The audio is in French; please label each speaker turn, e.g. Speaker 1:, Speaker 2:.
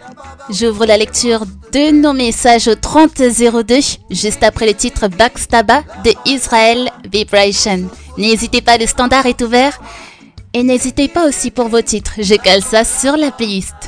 Speaker 1: J'ouvre la lecture de nos messages au 3002, juste après le titre Backstaba de Israel Vibration. N'hésitez pas, le standard est ouvert. Et n'hésitez pas aussi pour vos titres, je cale ça sur la playlist.